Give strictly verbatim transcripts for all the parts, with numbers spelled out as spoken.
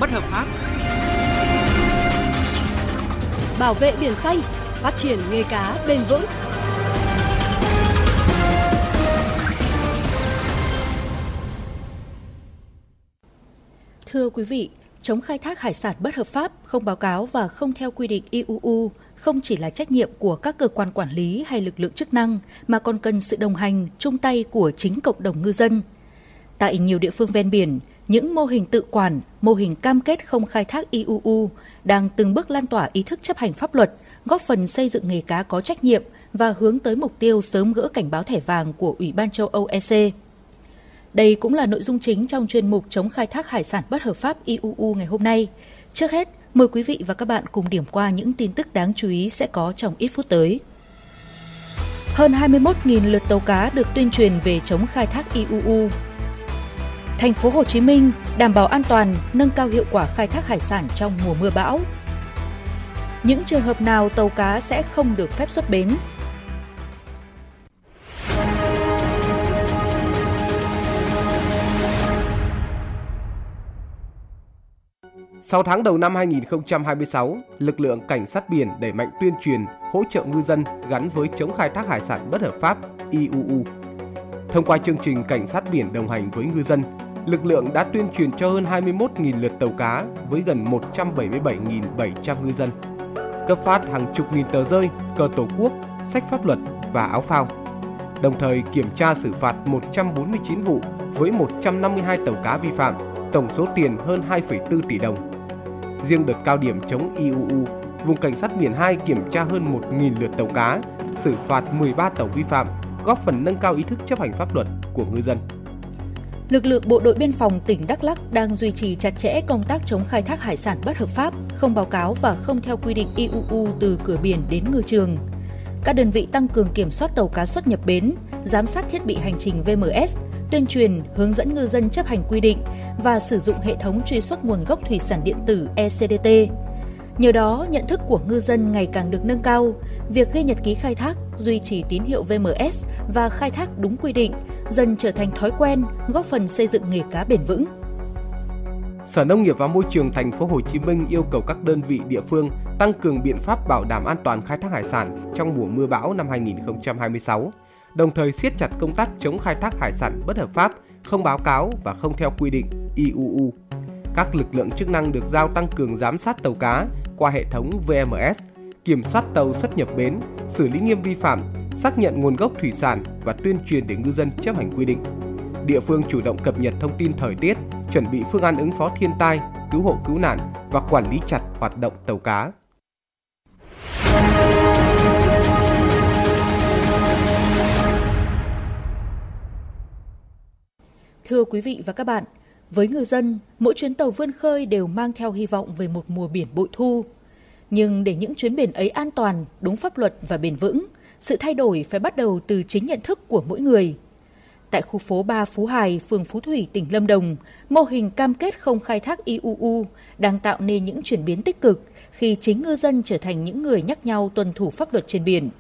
bất hợp pháp. Bảo vệ biển xanh, phát triển nghề cá bền vững. Thưa quý vị, chống khai thác hải sản bất hợp pháp, không báo cáo và không theo quy định i u u không chỉ là trách nhiệm của các cơ quan quản lý hay lực lượng chức năng, mà còn cần sự đồng hành, chung tay của chính cộng đồng ngư dân. Tại nhiều địa phương ven biển, những mô hình tự quản, mô hình cam kết không khai thác i u u đang từng bước lan tỏa ý thức chấp hành pháp luật, góp phần xây dựng nghề cá có trách nhiệm và hướng tới mục tiêu sớm gỡ cảnh báo thẻ vàng của Ủy ban châu Âu e xê. Đây cũng là nội dung chính trong chuyên mục chống khai thác hải sản bất hợp pháp i u u ngày hôm nay. Trước hết, mời quý vị và các bạn cùng điểm qua những tin tức đáng chú ý sẽ có trong ít phút tới. Hơn hai mươi mốt nghìn lượt tàu cá được tuyên truyền về chống khai thác i u u. Thành phố Hồ Chí Minh đảm bảo an toàn, nâng cao hiệu quả khai thác hải sản trong mùa mưa bão. Những trường hợp nào tàu cá sẽ không được phép xuất bến? Sau tháng đầu năm hai nghìn không trăm hai mươi sáu, lực lượng cảnh sát biển đẩy mạnh tuyên truyền, hỗ trợ ngư dân gắn với chống khai thác hải sản bất hợp pháp i u u. Thông qua chương trình cảnh sát biển đồng hành với ngư dân, lực lượng đã tuyên truyền cho hơn hai mươi mốt nghìn lượt tàu cá với gần một trăm bảy mươi bảy nghìn bảy trăm ngư dân, cấp phát hàng chục nghìn tờ rơi, cờ tổ quốc, sách pháp luật và áo phao. Đồng thời kiểm tra xử phạt một trăm bốn mươi chín vụ với một trăm năm mươi hai tàu cá vi phạm, tổng số tiền hơn hai phẩy bốn tỷ đồng. Riêng đợt cao điểm chống i u u, vùng cảnh sát biển hai kiểm tra hơn một nghìn lượt tàu cá, xử phạt mười ba tàu vi phạm, góp phần nâng cao ý thức chấp hành pháp luật của ngư dân. Lực lượng Bộ đội Biên phòng tỉnh Đắk Lắk đang duy trì chặt chẽ công tác chống khai thác hải sản bất hợp pháp, không báo cáo và không theo quy định i u u từ cửa biển đến ngư trường. Các đơn vị tăng cường kiểm soát tàu cá xuất nhập bến, giám sát thiết bị hành trình vê em ét, tuyên truyền, hướng dẫn ngư dân chấp hành quy định và sử dụng hệ thống truy xuất nguồn gốc thủy sản điện tử e xê đê tê. Nhờ đó, nhận thức của ngư dân ngày càng được nâng cao, việc ghi nhật ký khai thác, duy trì tín hiệu vê em ét và khai thác đúng quy định dần trở thành thói quen, góp phần xây dựng nghề cá bền vững. Sở Nông nghiệp và Môi trường Thành phố Hồ Chí Minh yêu cầu các đơn vị địa phương tăng cường biện pháp bảo đảm an toàn khai thác hải sản trong mùa mưa bão năm hai nghìn không trăm hai mươi sáu, đồng thời siết chặt công tác chống khai thác hải sản bất hợp pháp, không báo cáo và không theo quy định i u u. Các lực lượng chức năng được giao tăng cường giám sát tàu cá qua hệ thống vê em ét, kiểm soát tàu xuất nhập bến, xử lý nghiêm vi phạm, xác nhận nguồn gốc thủy sản và tuyên truyền để ngư dân chấp hành quy định. Địa phương chủ động cập nhật thông tin thời tiết, chuẩn bị phương án ứng phó thiên tai, cứu hộ cứu nạn và quản lý chặt hoạt động tàu cá. Thưa quý vị và các bạn, với ngư dân, mỗi chuyến tàu vươn khơi đều mang theo hy vọng về một mùa biển bội thu. Nhưng để những chuyến biển ấy an toàn, đúng pháp luật và bền vững, sự thay đổi phải bắt đầu từ chính nhận thức của mỗi người. Tại khu phố ba Phú Hải, phường Phú Thủy, tỉnh Lâm Đồng, mô hình cam kết không khai thác i u u đang tạo nên những chuyển biến tích cực khi chính ngư dân trở thành những người nhắc nhau tuân thủ pháp luật trên biển.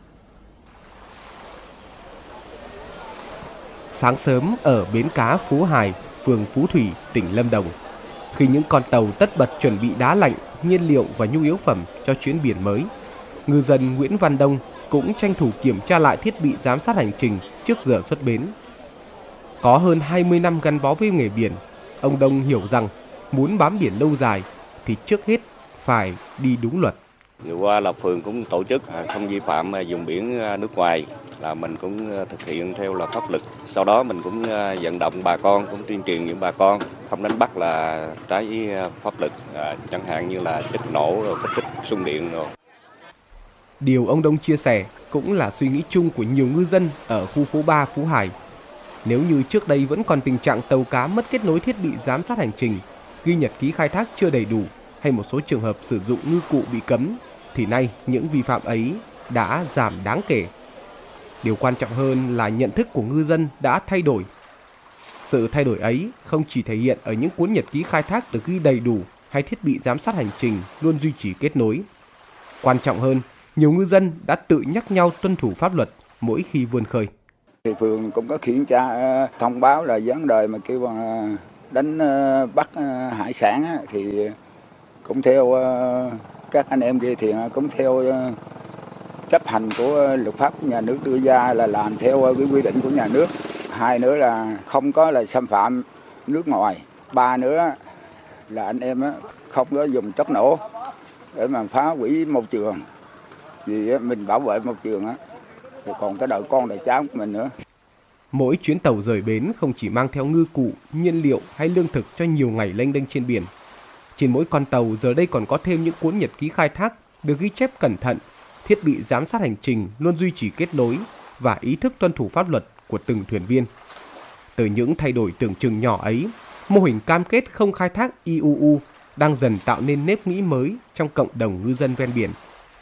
Sáng sớm ở bến cá Phú Hải, phường Phú Thủy, tỉnh Lâm Đồng, khi những con tàu tất bật chuẩn bị đá lạnh, nhiên liệu và nhu yếu phẩm cho chuyến biển mới, ngư dân Nguyễn Văn Đông cũng tranh thủ kiểm tra lại thiết bị giám sát hành trình trước giờ xuất bến. Có hơn hai mươi năm gắn bó với nghề biển, ông Đông hiểu rằng muốn bám biển lâu dài thì trước hết phải đi đúng luật. Vừa qua là phường cũng tổ chức không vi phạm vùng biển nước ngoài, là mình cũng thực hiện theo là pháp luật. Sau đó mình cũng vận động bà con, cũng tuyên truyền những bà con không đánh bắt là trái với pháp luật, chẳng hạn như là chất nổ rồi kích thích xung điện rồi. Điều ông Đông chia sẻ cũng là suy nghĩ chung của nhiều ngư dân ở khu phố ba Phú Hải. Nếu như trước đây vẫn còn tình trạng tàu cá mất kết nối thiết bị giám sát hành trình, ghi nhật ký khai thác chưa đầy đủ hay một số trường hợp sử dụng ngư cụ bị cấm, thì nay những vi phạm ấy đã giảm đáng kể. Điều quan trọng hơn là nhận thức của ngư dân đã thay đổi. Sự thay đổi ấy không chỉ thể hiện ở những cuốn nhật ký khai thác được ghi đầy đủ hay thiết bị giám sát hành trình luôn duy trì kết nối. Quan trọng hơn, nhiều ngư dân đã tự nhắc nhau tuân thủ pháp luật mỗi khi vươn khơi. Thì phường cũng có kiểm tra thông báo là vấn đề mà kêu bằng đánh bắt hải sản thì cũng theo các anh em ghe thuyền cũng theo chấp hành của luật pháp nhà nước đưa ra, là làm theo cái quy định của nhà nước. Hai nữa là không có là xâm phạm nước ngoài. Ba nữa là anh em không có dùng chất nổ để mà phá hủy môi trường, vì mình bảo vệ môi trường á, rồi còn cái đời con đời cháu của mình nữa. Mỗi chuyến tàu rời bến không chỉ mang theo ngư cụ, nhiên liệu hay lương thực cho nhiều ngày lênh đênh trên biển. Trên mỗi con tàu giờ đây còn có thêm những cuốn nhật ký khai thác được ghi chép cẩn thận, thiết bị giám sát hành trình luôn duy trì kết nối và ý thức tuân thủ pháp luật của từng thuyền viên. Từ những thay đổi tưởng chừng nhỏ ấy, mô hình cam kết không khai thác i u u đang dần tạo nên nếp nghĩ mới trong cộng đồng ngư dân ven biển.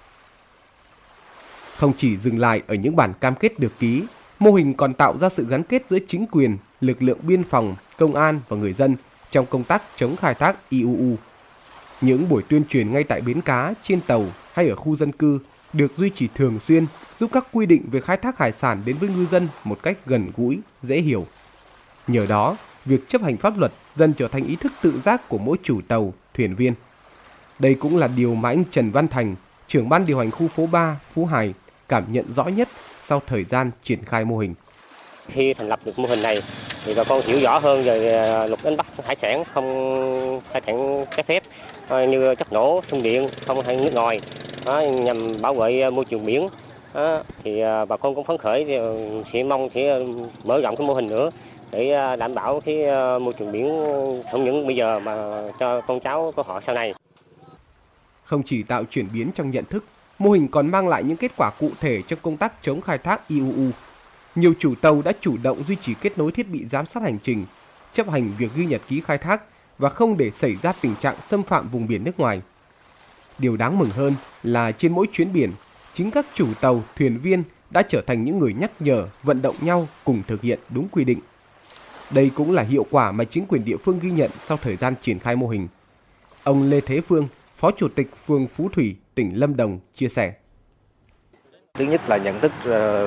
Không chỉ dừng lại ở những bản cam kết được ký, mô hình còn tạo ra sự gắn kết giữa chính quyền, lực lượng biên phòng, công an và người dân trong công tác chống khai thác i u u. Những buổi tuyên truyền ngay tại bến cá, trên tàu hay ở khu dân cư được duy trì thường xuyên, giúp các quy định về khai thác hải sản đến với ngư dân một cách gần gũi, dễ hiểu. Nhờ đó, việc chấp hành pháp luật dần trở thành ý thức tự giác của mỗi chủ tàu, thuyền viên. Đây cũng là điều mà anh Trần Văn Thành, trưởng ban điều hành khu phố ba, Phú Hải, cảm nhận rõ nhất sau thời gian triển khai mô hình. Khi thành lập được mô hình này thì bà con hiểu rõ hơn về luật đánh bắt hải sản không khai thác trái phép như chất nổ, xung điện, không hay nước ngoài, nhằm bảo vệ môi trường biển. Thì bà con cũng phấn khởi, sẽ mong sẽ mở rộng cái mô hình nữa để đảm bảo cái môi trường biển không những bây giờ mà cho con cháu của họ sau này. Không chỉ tạo chuyển biến trong nhận thức, mô hình còn mang lại những kết quả cụ thể trong công tác chống khai thác i u u. Nhiều chủ tàu đã chủ động duy trì kết nối thiết bị giám sát hành trình, chấp hành việc ghi nhật ký khai thác và không để xảy ra tình trạng xâm phạm vùng biển nước ngoài. Điều đáng mừng hơn là trên mỗi chuyến biển, chính các chủ tàu, thuyền viên đã trở thành những người nhắc nhở, vận động nhau cùng thực hiện đúng quy định. Đây cũng là hiệu quả mà chính quyền địa phương ghi nhận sau thời gian triển khai mô hình. Ông Lê Thế Phương, Phó Chủ tịch phường Phú Thủy, tỉnh Lâm Đồng chia sẻ. Thứ nhất là nhận thức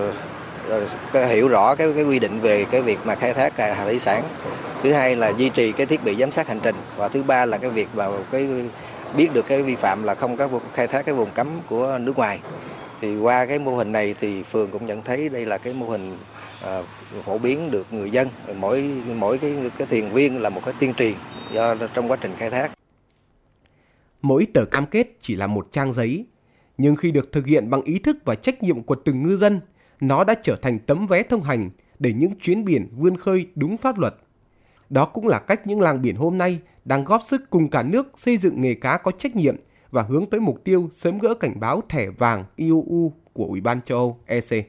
uh, hiểu rõ cái, cái quy định về cái việc mà khai thác hải thủy sản. Thứ hai là duy trì cái thiết bị giám sát hành trình, và thứ ba là cái việc vào cái biết được cái vi phạm là không có khai thác cái vùng cấm của nước ngoài. Thì qua cái mô hình này thì phường cũng nhận thấy đây là cái mô hình uh, phổ biến được người dân, mỗi mỗi cái cái thuyền viên là một cái tuyên truyền do trong quá trình khai thác. Mỗi tờ cam kết chỉ là một trang giấy, nhưng khi được thực hiện bằng ý thức và trách nhiệm của từng ngư dân, nó đã trở thành tấm vé thông hành để những chuyến biển vươn khơi đúng pháp luật. Đó cũng là cách những làng biển hôm nay đang góp sức cùng cả nước xây dựng nghề cá có trách nhiệm và hướng tới mục tiêu sớm gỡ cảnh báo thẻ vàng i u u của Ủy ban châu Âu E C.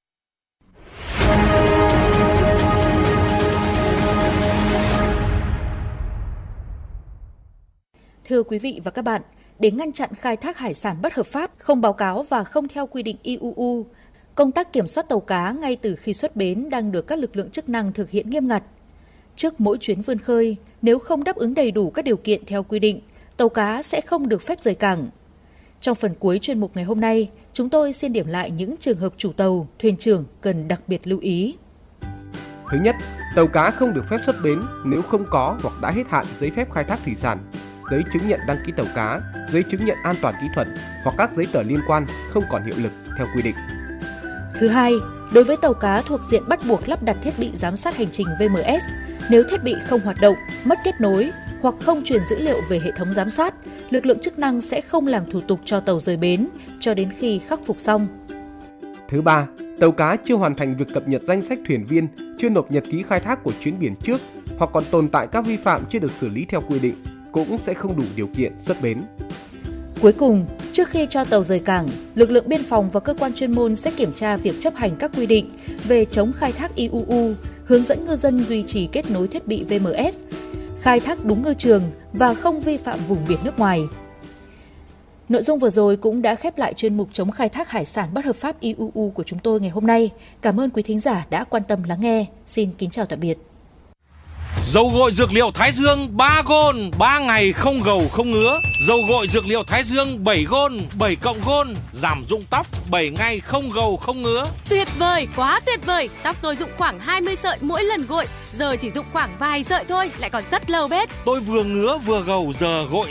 Thưa quý vị và các bạn, để ngăn chặn khai thác hải sản bất hợp pháp, không báo cáo và không theo quy định i u u, công tác kiểm soát tàu cá ngay từ khi xuất bến đang được các lực lượng chức năng thực hiện nghiêm ngặt. Trước mỗi chuyến vươn khơi, nếu không đáp ứng đầy đủ các điều kiện theo quy định, tàu cá sẽ không được phép rời cảng. Trong phần cuối chuyên mục ngày hôm nay, chúng tôi xin điểm lại những trường hợp chủ tàu, thuyền trưởng cần đặc biệt lưu ý. Thứ nhất, tàu cá không được phép xuất bến nếu không có hoặc đã hết hạn giấy phép khai thác thủy sản, giấy chứng nhận đăng ký tàu cá, giấy chứng nhận an toàn kỹ thuật hoặc các giấy tờ liên quan không còn hiệu lực theo quy định. Thứ hai, đối với tàu cá thuộc diện bắt buộc lắp đặt thiết bị giám sát hành trình vê em ét, nếu thiết bị không hoạt động, mất kết nối hoặc không truyền dữ liệu về hệ thống giám sát, lực lượng chức năng sẽ không làm thủ tục cho tàu rời bến cho đến khi khắc phục xong. Thứ ba, tàu cá chưa hoàn thành việc cập nhật danh sách thuyền viên, chưa nộp nhật ký khai thác của chuyến biển trước hoặc còn tồn tại các vi phạm chưa được xử lý theo quy định cũng sẽ không đủ điều kiện xuất bến. Cuối cùng, trước khi cho tàu rời cảng, lực lượng biên phòng và cơ quan chuyên môn sẽ kiểm tra việc chấp hành các quy định về chống khai thác i u u, hướng dẫn ngư dân duy trì kết nối thiết bị vê em ét, khai thác đúng ngư trường và không vi phạm vùng biển nước ngoài. Nội dung vừa rồi cũng đã khép lại chuyên mục chống khai thác hải sản bất hợp pháp i u u của chúng tôi ngày hôm nay. Cảm ơn quý thính giả đã quan tâm lắng nghe. Xin kính chào tạm biệt. Dầu gội dược liệu Thái Dương ba gôn, ba ngày không gầu không ngứa. Dầu gội dược liệu Thái Dương bảy gôn, bảy cộng gôn, giảm rụng tóc bảy ngày không gầu không ngứa. Tuyệt vời, quá tuyệt vời. Tóc tôi rụng khoảng hai mươi sợi mỗi lần gội, giờ chỉ rụng khoảng vài sợi thôi, lại còn rất lâu bết. Tôi vừa ngứa vừa gầu, giờ gội